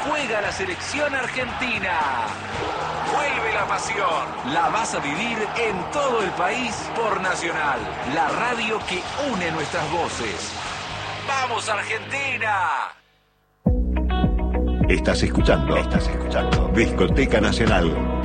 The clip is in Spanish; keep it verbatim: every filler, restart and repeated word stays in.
Juega la selección argentina. Vuelve la pasión. La vas a vivir en todo el país por Nacional, la radio que une nuestras voces. ¡Vamos, Argentina! Estás escuchando, estás escuchando Discoteca Nacional.